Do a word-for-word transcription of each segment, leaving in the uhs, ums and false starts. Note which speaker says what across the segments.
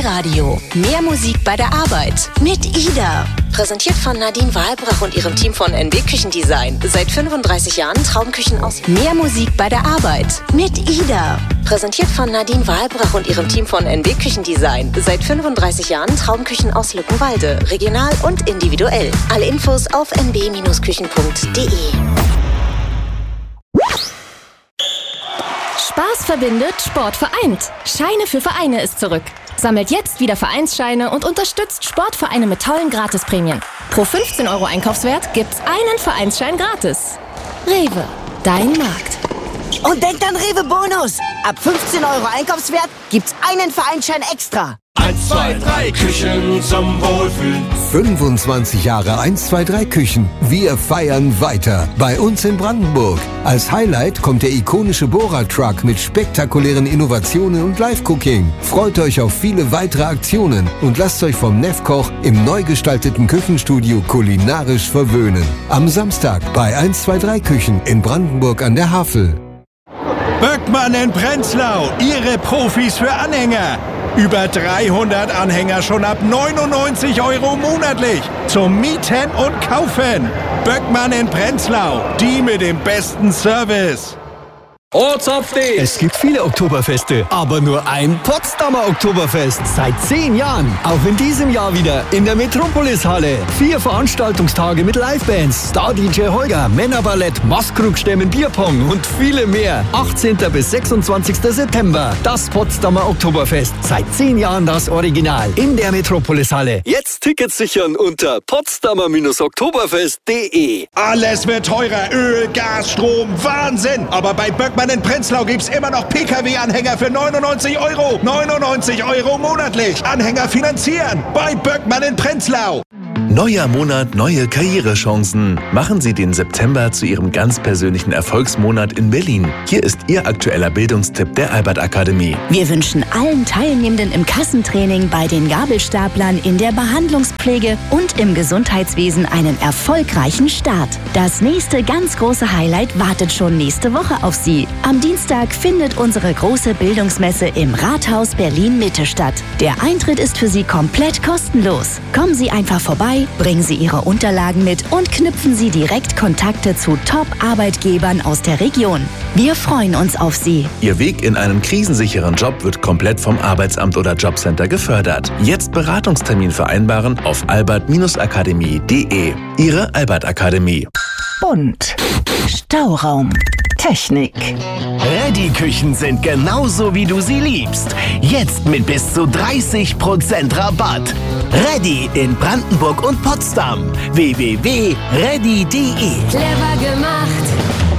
Speaker 1: Euradio. Mehr Musik bei der Arbeit. Mit Ida. Präsentiert von Nadine Wahlbrach und ihrem Team von N B Küchendesign. Seit fünfunddreißig Jahren Traumküchen aus. Mehr Musik bei der Arbeit. Mit Ida. Präsentiert von Nadine Wahlbrach und ihrem Team von N B Küchendesign. Seit fünfunddreißig Jahren Traumküchen aus Luckenwalde. Regional und individuell. Alle Infos auf n b küchen punkt d e.
Speaker 2: Spaß verbindet, Sport vereint. Scheine für Vereine ist zurück. Sammelt jetzt wieder Vereinsscheine und unterstützt Sportvereine mit tollen Gratisprämien. Pro fünfzehn Euro Einkaufswert gibt's einen Vereinsschein gratis. Rewe, dein Markt.
Speaker 3: Und denkt an Rewe Bonus. Ab fünfzehn Euro Einkaufswert gibt's einen Vereinsschein extra.
Speaker 4: eins, zwei, drei Küchen zum Wohlfühlen.
Speaker 5: fünfundzwanzig Jahre eins, zwei, drei Küchen. Wir feiern weiter. Bei uns in Brandenburg. Als Highlight kommt der ikonische Bohrer-Truck mit spektakulären Innovationen und Live-Cooking. Freut euch auf viele weitere Aktionen und lasst euch vom Nefkoch im neu gestalteten Küchenstudio kulinarisch verwöhnen. Am Samstag bei eins, zwei, drei Küchen in Brandenburg an der Havel.
Speaker 6: Böckmann in Prenzlau, Ihre Profis für Anhänger. Über dreihundert Anhänger schon ab neunundneunzig Euro monatlich. Zum Mieten und Kaufen. Böckmann in Prenzlau, die mit dem besten Service.
Speaker 7: Es gibt viele Oktoberfeste, aber nur ein Potsdamer Oktoberfest. Seit zehn Jahren. Auch in diesem Jahr wieder in der Metropolis-Halle. Vier Veranstaltungstage mit Livebands, Star-D J Holger, Männerballett, Maskrugstämmen, Bierpong und viele mehr. achtzehnten bis sechsundzwanzigsten September. Das Potsdamer Oktoberfest. Seit zehn Jahren das Original in der Metropolis-Halle. Jetzt Tickets sichern unter potsdamer oktoberfest punkt de.
Speaker 6: Alles wird teurer. Öl, Gas, Strom, Wahnsinn. Aber bei Böckmann in Prenzlau gibt's immer noch P K W-Anhänger für neunundneunzig Euro. neunundneunzig Euro monatlich. Anhänger finanzieren. Bei Böckmann in Prenzlau.
Speaker 8: Neuer Monat, neue Karrierechancen. Machen Sie den September zu Ihrem ganz persönlichen Erfolgsmonat in Berlin. Hier ist Ihr aktueller Bildungstipp der Albert Akademie.
Speaker 1: Wir wünschen allen Teilnehmenden im Kassentraining, bei den Gabelstaplern, in der Behandlungspflege und im Gesundheitswesen einen erfolgreichen Start. Das nächste ganz große Highlight wartet schon nächste Woche auf Sie. Am Dienstag findet unsere große Bildungsmesse im Rathaus Berlin-Mitte statt. Der Eintritt ist für Sie komplett kostenlos. Kommen Sie einfach vorbei, bringen Sie Ihre Unterlagen mit und knüpfen Sie direkt Kontakte zu Top-Arbeitgebern aus der Region. Wir freuen uns auf Sie.
Speaker 8: Ihr Weg in einen krisensicheren Job wird komplett vom Arbeitsamt oder Jobcenter gefördert. Jetzt Beratungstermin vereinbaren auf albert akademie punkt de. Ihre Albert Akademie.
Speaker 3: Bunt. Stauraum. Technik.
Speaker 9: Ready-Küchen sind genauso, wie du sie liebst. Jetzt mit bis zu dreißig Prozent Rabatt. Ready in Brandenburg und Potsdam. w w w punkt ready punkt de.
Speaker 2: Clever gemacht.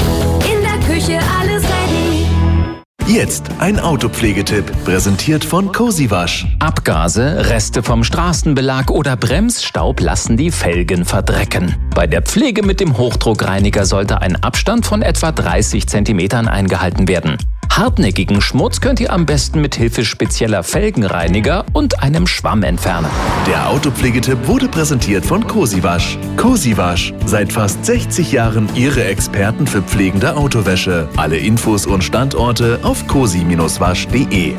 Speaker 2: In der Küche alles ready.
Speaker 8: Jetzt ein Autopflegetipp, präsentiert von Cozy Wasch.
Speaker 10: Abgase, Reste vom Straßenbelag oder Bremsstaub lassen die Felgen verdrecken. Bei der Pflege mit dem Hochdruckreiniger sollte ein Abstand von etwa dreißig Zentimetern eingehalten werden. Hartnäckigen Schmutz könnt ihr am besten mit Hilfe spezieller Felgenreiniger und einem Schwamm entfernen.
Speaker 8: Der Autopflegetipp wurde präsentiert von Cozy Wasch. Cozy Wasch, seit fast sechzig Jahren Ihre Experten für pflegende Autowäsche. Alle Infos und Standorte auf cozy wasch punkt de.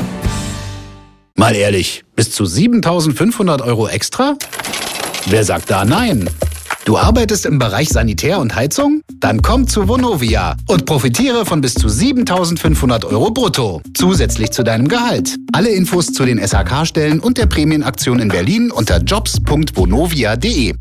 Speaker 11: Mal ehrlich, bis zu siebentausendfünfhundert Euro extra? Wer sagt da nein? Du arbeitest im Bereich Sanitär und Heizung? Dann komm zu Vonovia und profitiere von bis zu siebentausendfünfhundert Euro brutto. Zusätzlich zu deinem Gehalt. Alle Infos zu den S H K-Stellen und der Prämienaktion in Berlin unter jobs punkt vonovia punkt de.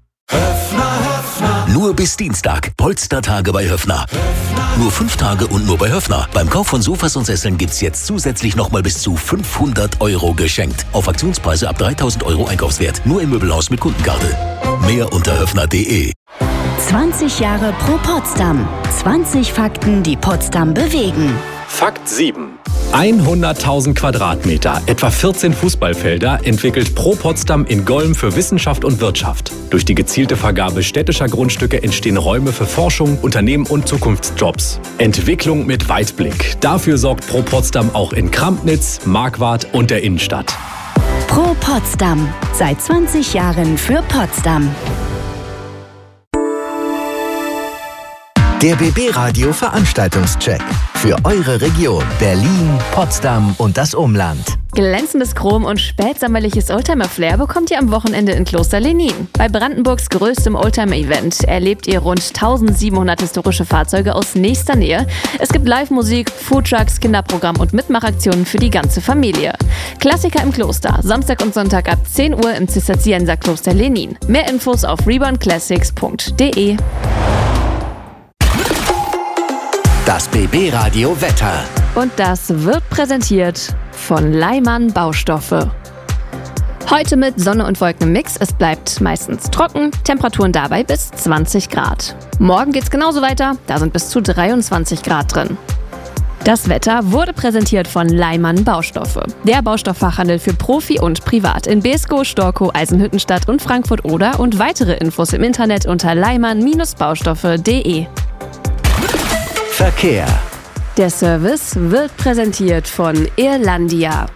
Speaker 9: Nur bis Dienstag. Polstertage bei Höffner. Nur fünf Tage und nur bei Höffner. Beim Kauf von Sofas und Sesseln gibt's jetzt zusätzlich nochmal bis zu fünfhundert Euro geschenkt. Auf Aktionspreise ab dreitausend Euro Einkaufswert. Nur im Möbelhaus mit Kundenkarte. Mehr unter höffner punkt de.
Speaker 1: zwanzig Jahre Pro Potsdam. zwanzig Fakten, die Potsdam bewegen.
Speaker 12: Fakt sieben. hunderttausend Quadratmeter, etwa vierzehn Fußballfelder, entwickelt Pro Potsdam in Golm für Wissenschaft und Wirtschaft. Durch die gezielte Vergabe städtischer Grundstücke entstehen Räume für Forschung, Unternehmen und Zukunftsjobs. Entwicklung mit Weitblick. Dafür sorgt Pro Potsdam auch in Krampnitz, Marquardt und der Innenstadt.
Speaker 1: Pro Potsdam. Seit zwanzig Jahren für Potsdam.
Speaker 13: Der B B Radio Veranstaltungscheck. Für eure Region Berlin, Potsdam und das Umland.
Speaker 14: Glänzendes Chrom und spätsommerliches Oldtimer-Flair bekommt ihr am Wochenende in Kloster Lenin. Bei Brandenburgs größtem Oldtimer-Event erlebt ihr rund eintausendsiebenhundert historische Fahrzeuge aus nächster Nähe. Es gibt Live-Musik, Foodtrucks, Kinderprogramm und Mitmachaktionen für die ganze Familie. Klassiker im Kloster, Samstag und Sonntag ab zehn Uhr im Zisterzienserkloster Lenin. Mehr Infos auf reborn classics punkt de.
Speaker 13: Das B B Radio Wetter.
Speaker 14: Und das wird präsentiert von Leimann Baustoffe. Heute mit Sonne und Wolken im Mix. Es bleibt meistens trocken, Temperaturen dabei bis zwanzig Grad. Morgen geht's genauso weiter, da sind bis zu dreiundzwanzig Grad drin. Das Wetter wurde präsentiert von Leimann Baustoffe. Der Baustofffachhandel für Profi und Privat in Beeskow, Storkow, Eisenhüttenstadt und Frankfurt-Oder und weitere Infos im Internet unter leimann baustoffe punkt de.
Speaker 13: Verkehr.
Speaker 14: Der Service wird präsentiert von Irlandia.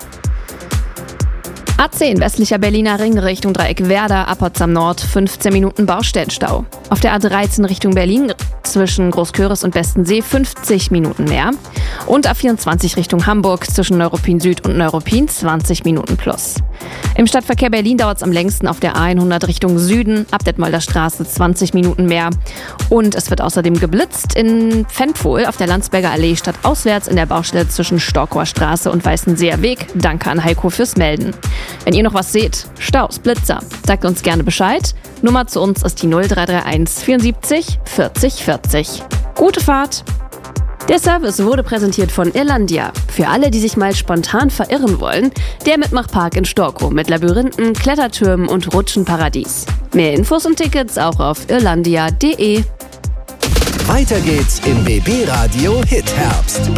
Speaker 14: A zehn westlicher Berliner Ring Richtung Dreieck Werder, ab Potsdam Nord, fünfzehn Minuten Baustellenstau. Auf der A dreizehn Richtung Berlin zwischen Großköris und Bestensee fünfzig Minuten mehr. Und A vierundzwanzig Richtung Hamburg zwischen Neuruppin Süd und Neuruppin zwanzig Minuten plus. Im Stadtverkehr Berlin dauert es am längsten auf der A hundert Richtung Süden, ab Detmolder Straße zwanzig Minuten mehr. Und es wird außerdem geblitzt in Pfändpfohl auf der Landsberger Allee stadtauswärts in der Baustelle zwischen Storkower Straße und Weißenseer Weg. Danke an Heiko fürs Melden. Wenn ihr noch was seht, Staus, Blitzer, sagt uns gerne Bescheid. Nummer zu uns ist die null drei drei eins vierundsiebzig vierzig vierzig. Gute Fahrt! Der Service wurde präsentiert von Irlandia. Für alle, die sich mal spontan verirren wollen, der Mitmachpark in Storkow mit Labyrinthen, Klettertürmen und Rutschenparadies. Mehr Infos und Tickets auch auf irlandia punkt de.
Speaker 13: Weiter geht's im B B Radio Hit Herbst.